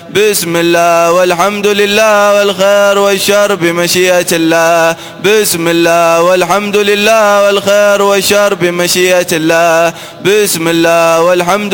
بسم الله والحمد لله والخير والشر بمشيئة الله. بسم الله والحمد لله والخير والشر بمشيئة الله. بسم الله والحمد